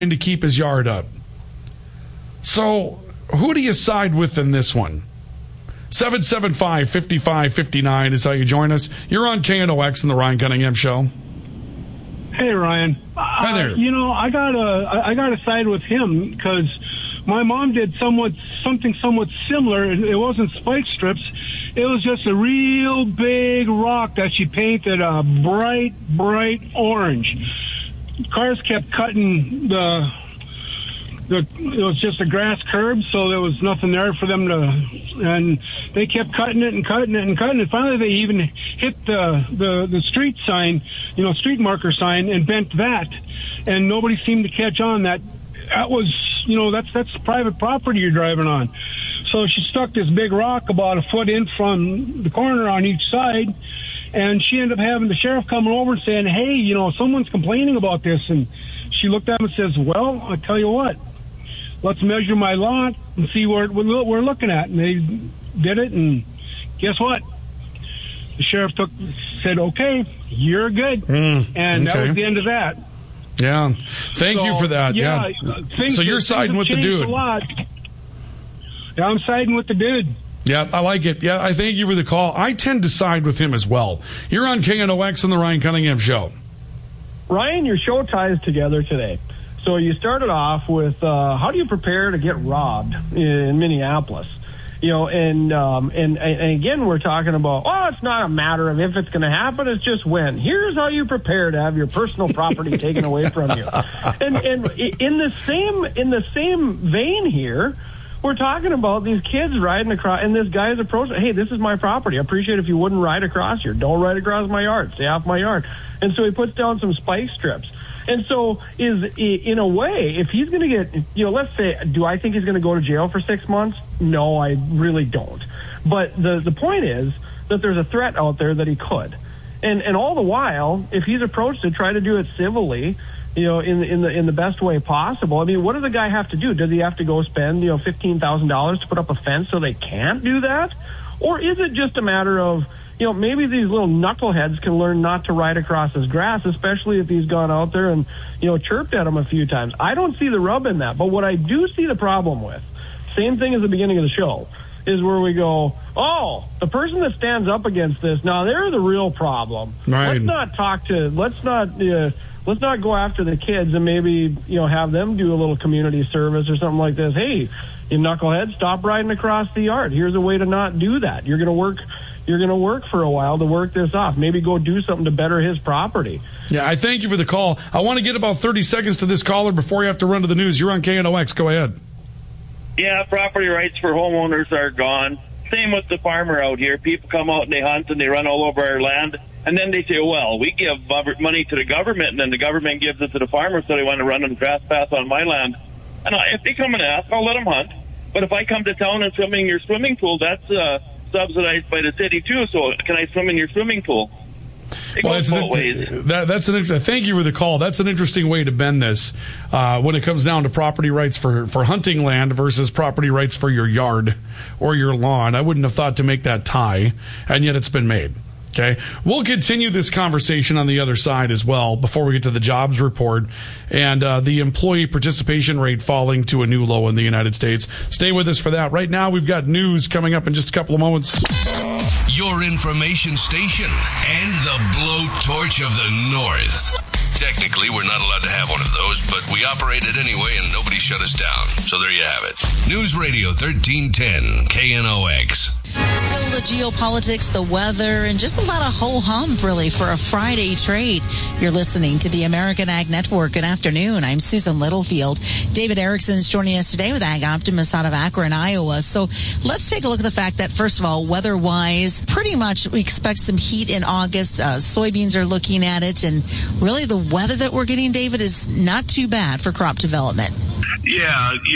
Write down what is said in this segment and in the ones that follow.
to keep his yard up. So, who do you side with in this one? 775-5559 is how you join us. You're on KNOX and the Ryan Cunningham Show. Hey, Ryan. Hi there. I gotta side with him because my mom did something somewhat similar. It wasn't spike strips. It was just a real big rock that she painted a bright, bright orange. Cars kept cutting it was just a grass curb, so there was nothing there for them and they kept cutting it and cutting it and cutting it. Finally, they even hit the street sign, street marker sign, and bent that, and nobody seemed to catch on that was, that's private property you're driving on. So she stuck this big rock about a foot in from the corner on each side, and she ended up having the sheriff coming over and saying, hey, someone's complaining about this. And she looked at him and says, well, I'll tell you what, let's measure my lot and see what we're looking at. And they did it, and guess what? The sheriff said, okay, you're good. And that was the end of that. Yeah. Thank you for that. Yeah. So you're siding with the dude. Yeah, I'm siding with the dude. Yeah, I like it. Yeah, I thank you for the call. I tend to side with him as well. You're on KNOX and the Ryan Cunningham Show. Ryan, your show ties together today. So you started off with how do you prepare to get robbed in Minneapolis? And again, we're talking about, it's not a matter of if it's going to happen, it's just when. Here's how you prepare to have your personal property taken away from you. And in the same vein here, we're talking about these kids riding across, and this guy's approaching, hey, this is my property. I appreciate if you wouldn't ride across here. Don't ride across my yard. Stay off my yard. And so he puts down some spike strips. And so in a way, if he's going to get, let's say, do I think he's going to go to jail for 6 months? No, I really don't. But the point is that there's a threat out there that he could. And all the while, if he's approached to try to do it civilly, in the best way possible. I mean, what does the guy have to do? Does he have to go spend, $15,000 to put up a fence so they can't do that? Or is it just a matter of, maybe these little knuckleheads can learn not to ride across his grass, especially if he's gone out there and, chirped at him a few times. I don't see the rub in that. But what I do see the problem with, same thing as the beginning of the show, is where we go, the person that stands up against this, now they're the real problem. Right. Let's not go after the kids and maybe, have them do a little community service or something like this. Hey, you knucklehead, stop riding across the yard. Here's a way to not do that. You're going to work for a while to work this off. Maybe go do something to better his property. Yeah, I thank you for the call. I want to get about 30 seconds to this caller before you have to run to the news. You're on KNOX. Go ahead. Yeah, property rights for homeowners are gone. Same with the farmer out here. People come out and they hunt and they run all over our land. And then they say, well, we give money to the government, and then the government gives it to the farmer, so they want to run and trespass on my land. And if they come and ask, I'll let them hunt. But if I come to town and swim in your swimming pool, that's subsidized by the city, too. So can I swim in your swimming pool? It goes both ways. Thank you for the call. That's an interesting way to bend this when it comes down to property rights for hunting land versus property rights for your yard or your lawn. I wouldn't have thought to make that tie, and yet it's been made. Okay, we'll continue this conversation on the other side as well before we get to the jobs report and the employee participation rate falling to a new low in the United States. Stay with us for that. Right now, we've got news coming up in just a couple of moments. Your information station and the blowtorch of the North. Technically, we're not allowed to have one of those, but we operate it anyway, and nobody shut us down. So there you have it. News Radio 1310, KNOX. Still the geopolitics, the weather, and just a lot of ho-hum, really, for a Friday trade. You're listening to the American Ag Network. Good afternoon. I'm Susan Littlefield. David Erickson's joining us today with Ag Optimist out of Akron, Iowa. So let's take a look at the fact that, first of all, weather-wise, pretty much we expect some heat in August. Soybeans are looking at it, and really the weather that we're getting, David, is not too bad for crop development. Yeah,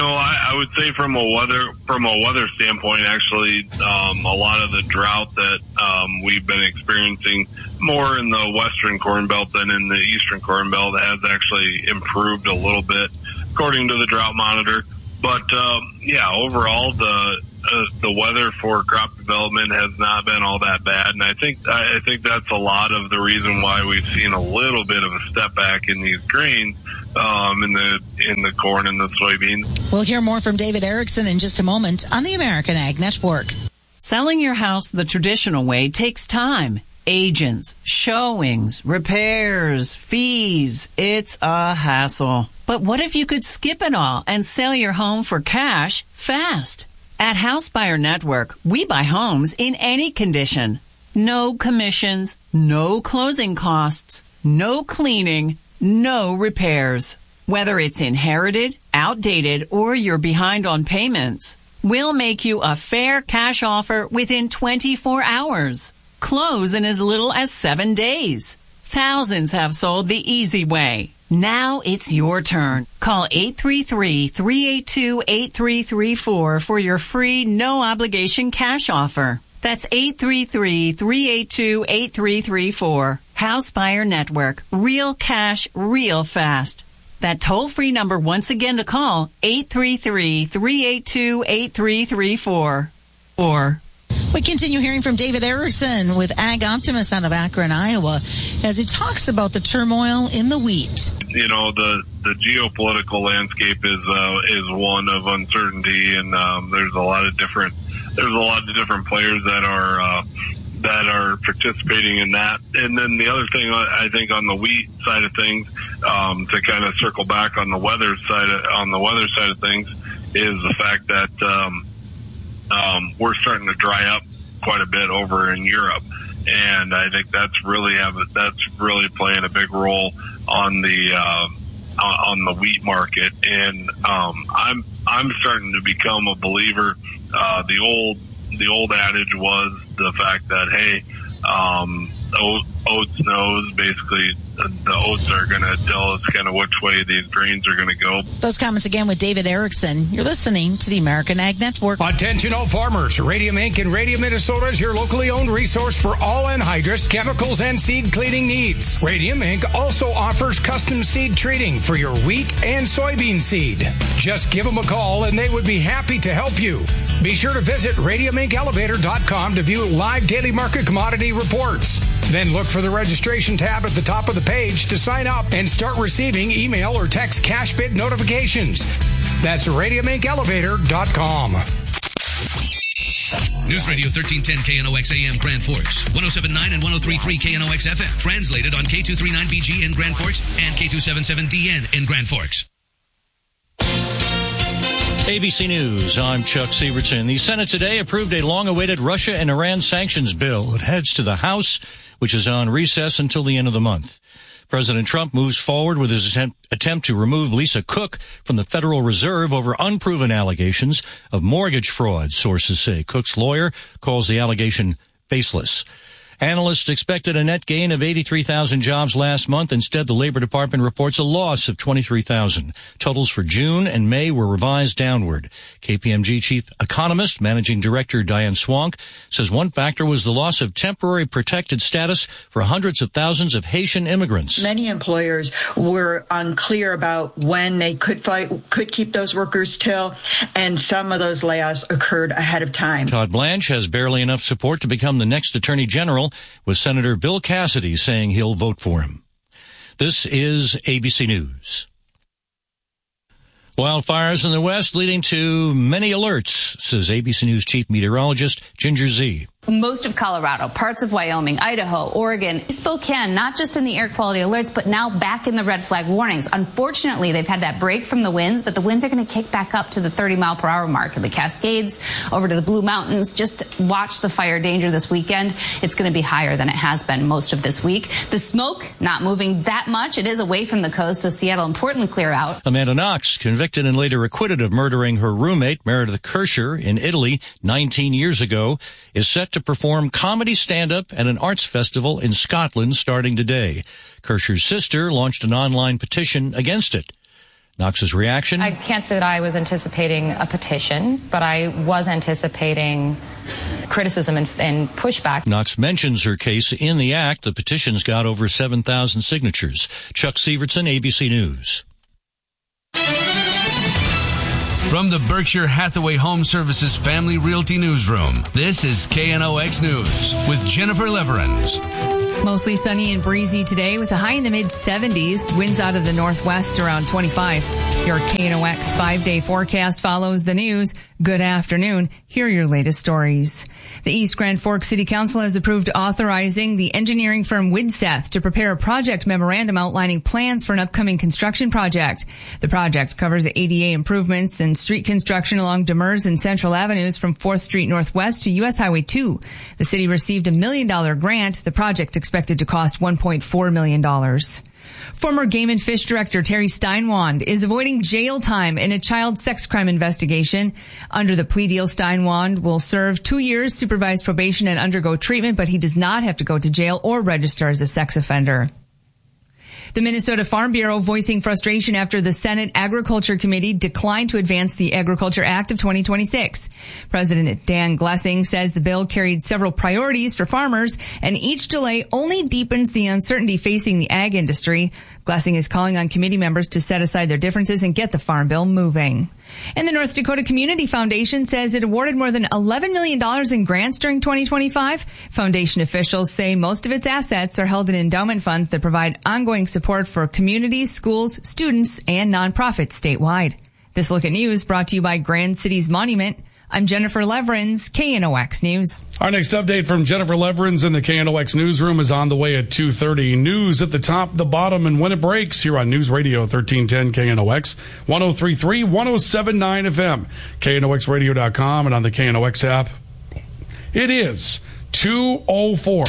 I would say from a weather standpoint, actually, a lot of the drought that we've been experiencing more in the western Corn Belt than in the eastern Corn Belt has actually improved a little bit, according to the drought monitor. But overall, the the weather for crop development has not been all that bad, and I think that's a lot of the reason why we've seen a little bit of a step back in these grains, in the corn and the soybeans. We'll hear more from David Erickson in just a moment on the American Ag Network. Selling your house the traditional way takes time. Agents, showings, repairs, fees. It's a hassle. But what if you could skip it all and sell your home for cash fast? At House Buyer Network, we buy homes in any condition. No commissions, no closing costs, no cleaning, no repairs. Whether it's inherited, outdated, or you're behind on payments, we'll make you a fair cash offer within 24 hours. Close in as little as 7 days. Thousands have sold the easy way. Now it's your turn. Call 833-382-8334 for your free, no-obligation cash offer. That's 833-382-8334. House Buyer Network. Real cash, real fast. That toll-free number once again to call, 833-382-8334. Or... We continue hearing from David Erickson with Ag Optimist out of Akron, Iowa, as he talks about the turmoil in the wheat. You know, the geopolitical landscape is one of uncertainty, and there's a lot of different players that are participating in that. And then the other thing, I think, on the wheat side of things, to kind of circle back on the weather side of things, is the fact that we're starting to dry up quite a bit over in Europe, and I think that's really playing a big role on the wheat market. And I'm starting to become a believer. The old adage was the fact that, hey, oats knows, basically the oats are going to tell us kind of which way these grains are going to go. Those comments again with David Erickson. You're listening to the American Ag Network. Attention all farmers. Radium Inc. in Radium, Minnesota is your locally owned resource for all anhydrous, chemicals, and seed cleaning needs. Radium Inc. also offers custom seed treating for your wheat and soybean seed. Just give them a call and they would be happy to help you. Be sure to visit RadiumIncElevator.com to view live daily market commodity reports. Then look for the registration tab at the top of the page to sign up and start receiving email or text cash bid notifications. That's RadiumIncElevator.com. News Radio 1310 KNOX AM Grand Forks, 107.9 and 103.3 KNOX FM. Translated on K239BG in Grand Forks and K277DN in Grand Forks. ABC News, I'm Chuck Sievertson. The Senate today approved a long-awaited Russia and Iran sanctions bill. It heads to the House, which is on recess until the end of the month. President Trump moves forward with his attempt to remove Lisa Cook from the Federal Reserve over unproven allegations of mortgage fraud, sources say. Cook's lawyer calls the allegation baseless. Analysts expected a net gain of 83,000 jobs last month. Instead, the Labor Department reports a loss of 23,000. Totals for June and May were revised downward. KPMG chief economist, managing director Diane Swank, says one factor was the loss of temporary protected status for hundreds of thousands of Haitian immigrants. Many employers were unclear about when they could keep those workers till, and some of those layoffs occurred ahead of time. Todd Blanche has barely enough support to become the next Attorney General, with Senator Bill Cassidy saying he'll vote for him. This is ABC News. Wildfires in the West leading to many alerts, says ABC News chief meteorologist Ginger Zee. Most of Colorado, parts of Wyoming, Idaho, Oregon, Spokane, not just in the air quality alerts, but now back in the red flag warnings. Unfortunately, they've had that break from the winds, but the winds are going to kick back up to the 30-mile-per-hour mark. The Cascades, over to the Blue Mountains. Just watch the fire danger this weekend. It's going to be higher than it has been most of this week. The smoke not moving that much. It is away from the coast, so Seattle and Portland clear out. Amanda Knox, convicted and later acquitted of murdering her roommate, Meredith Kirscher, in Italy 19 years ago, is set to perform comedy stand-up at an arts festival in Scotland starting today. Kirscher's sister launched an online petition against it. Knox's reaction? I can't say that I was anticipating a petition, but I was anticipating criticism and pushback. Knox mentions her case in the act. The petition's got over 7,000 signatures. Chuck Sievertson, ABC News. From the Berkshire Hathaway Home Services Family Realty Newsroom, this is KNOX News with Jennifer Leverins. Mostly sunny and breezy today with a high in the mid-70s. Winds out of the northwest around 25. Your KNOX 5-day forecast follows the news. Good afternoon. Here are your latest stories. The East Grand Forks City Council has approved authorizing the engineering firm Widseth to prepare a project memorandum outlining plans for an upcoming construction project. The project covers ADA improvements and street construction along Demers and Central Avenues from 4th Street Northwest to U.S. Highway 2. The city received $1 million grant. The project expected to cost $1.4 million. Former Game and Fish Director Terry Steinwand is avoiding jail time in a child sex crime investigation. Under the plea deal, Steinwand will serve 2 years supervised probation and undergo treatment, but he does not have to go to jail or register as a sex offender. The Minnesota Farm Bureau voicing frustration after the Senate Agriculture Committee declined to advance the Agriculture Act of 2026. President Dan Glessing says the bill carried several priorities for farmers, and each delay only deepens the uncertainty facing the ag industry. Glessing is calling on committee members to set aside their differences and get the Farm Bill moving. And the North Dakota Community Foundation says it awarded more than $11 million in grants during 2025. Foundation officials say most of its assets are held in endowment funds that provide ongoing support for communities, schools, students, and nonprofits statewide. This Look at News brought to you by Grand Cities Monument. I'm Jennifer Leverins, KNOX News. Our next update from Jennifer Leverins in the KNOX newsroom is on the way at 2:30. News at the top, the bottom, and when it breaks here on News Radio 1310 KNOX, 103.3, 107.9 FM, KNOXradio.com, and on the KNOX app. It is 2:04.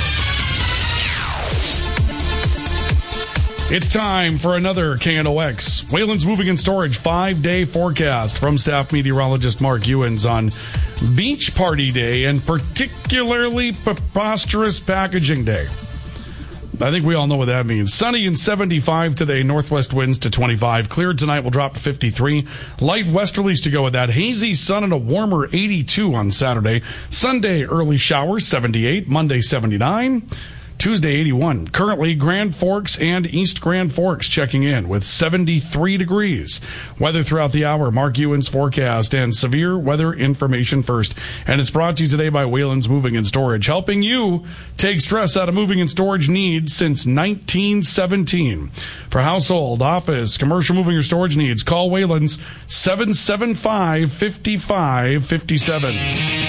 It's time for another KNOX Wayland's Moving and Storage 5-day forecast from staff meteorologist Mark Ewens on Beach Party Day and particularly preposterous packaging day. I think we all know what that means. Sunny and 75 today, northwest winds to 25. Cleared tonight will drop to 53. Light westerlies to go with that. Hazy sun and a warmer 82 on Saturday. Sunday, early showers, 78. Monday, 79. Tuesday, 81. Currently, Grand Forks and East Grand Forks checking in with 73 degrees. Weather throughout the hour, Mark Ewens forecast and severe weather information first. And it's brought to you today by Wayland's Moving and Storage, helping you take stress out of moving and storage needs since 1917. For household, office, commercial moving or storage needs, call Wayland's 775-5557.